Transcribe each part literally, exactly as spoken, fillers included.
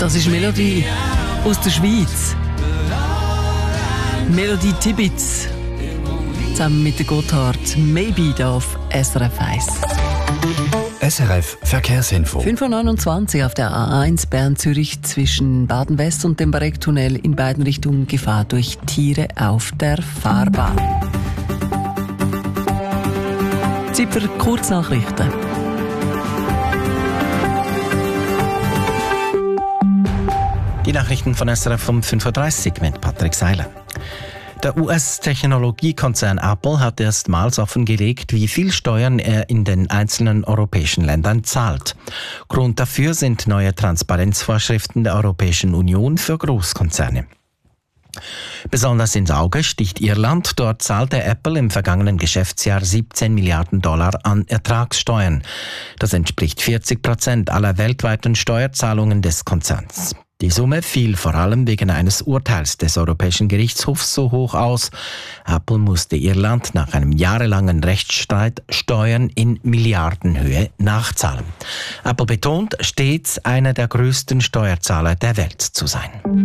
Das ist Melodie aus der Schweiz. Melodie Tibitz. Zusammen mit der Gotthard. Maybe da auf S R F eins. S R F Verkehrsinfo. fünf Uhr neunundzwanzig auf der A eins Bern-Zürich zwischen Baden-West und dem Barecktunnel in beiden Richtungen Gefahr durch Tiere auf der Fahrbahn. Zeit für Kurznachrichten. Die Nachrichten von S R F um fünf Uhr dreißig mit Patrick Seiler. Der U S-Technologiekonzern Apple hat erstmals offengelegt, wie viel Steuern er in den einzelnen europäischen Ländern zahlt. Grund dafür sind neue Transparenzvorschriften der Europäischen Union für Großkonzerne. Besonders ins Auge sticht Irland. Dort zahlte Apple im vergangenen Geschäftsjahr siebzehn Milliarden Dollar an Ertragssteuern. Das entspricht vierzig Prozent aller weltweiten Steuerzahlungen des Konzerns. Die Summe fiel vor allem wegen eines Urteils des Europäischen Gerichtshofs so hoch aus. Apple musste Irland nach einem jahrelangen Rechtsstreit Steuern in Milliardenhöhe nachzahlen. Apple betont, stets einer der größten Steuerzahler der Welt zu sein.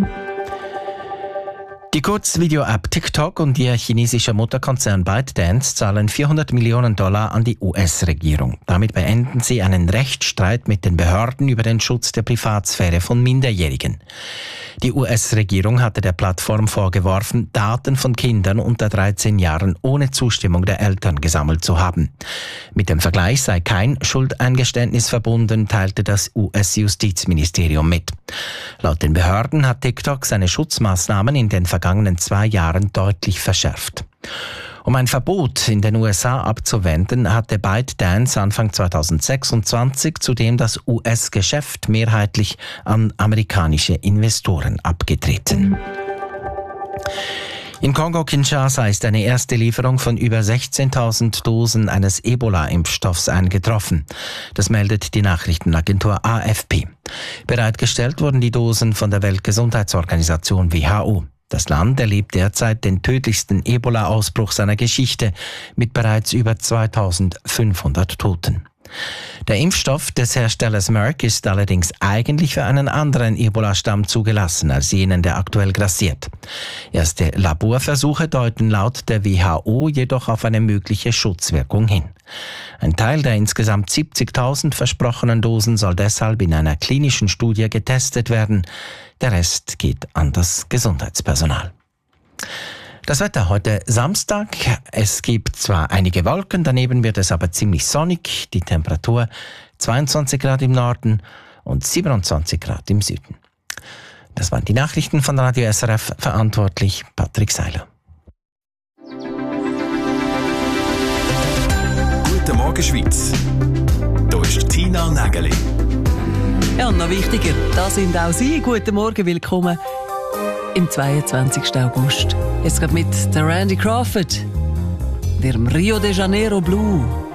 Die Kurzvideo-App TikTok und ihr chinesischer Mutterkonzern ByteDance zahlen vierhundert Millionen Dollar an die U S-Regierung. Damit beenden sie einen Rechtsstreit mit den Behörden über den Schutz der Privatsphäre von Minderjährigen. Die U S-Regierung hatte der Plattform vorgeworfen, Daten von Kindern unter dreizehn Jahren ohne Zustimmung der Eltern gesammelt zu haben. Mit dem Vergleich sei kein Schuldeingeständnis verbunden, teilte das U S-Justizministerium mit. Laut den Behörden hat TikTok seine Schutzmaßnahmen in den vergangenen zwei Jahren deutlich verschärft. Um ein Verbot in den U S A abzuwenden, hatte ByteDance Anfang zweitausendsechsundzwanzig zudem das U S-Geschäft mehrheitlich an amerikanische Investoren abgetreten. In Kongo-Kinshasa ist eine erste Lieferung von über sechzehntausend Dosen eines Ebola-Impfstoffs eingetroffen. Das meldet die Nachrichtenagentur A F P. Bereitgestellt wurden die Dosen von der Weltgesundheitsorganisation W H O. Das Land erlebt derzeit den tödlichsten Ebola-Ausbruch seiner Geschichte mit bereits über zweitausendfünfhundert Toten. Der Impfstoff des Herstellers Merck ist allerdings eigentlich für einen anderen Ebola-Stamm zugelassen als jenen, der aktuell grassiert. Erste Laborversuche deuten laut der W H O jedoch auf eine mögliche Schutzwirkung hin. Ein Teil der insgesamt siebzigtausend versprochenen Dosen soll deshalb in einer klinischen Studie getestet werden. Der Rest geht an das Gesundheitspersonal. Das Wetter heute Samstag. Es gibt zwar einige Wolken, daneben wird es aber ziemlich sonnig. Die Temperatur zweiundzwanzig Grad im Norden und siebenundzwanzig Grad im Süden. Das waren die Nachrichten von Radio S R F, verantwortlich Patrick Seiler. Guten Morgen Schweiz. Hier ist Tina Nägeli. Ja, und noch wichtiger, da sind auch Sie. Guten Morgen, willkommen im zweiundzwanzigsten August. Jetzt geht mit der Randy Crawford, ihrem Rio de Janeiro Blue.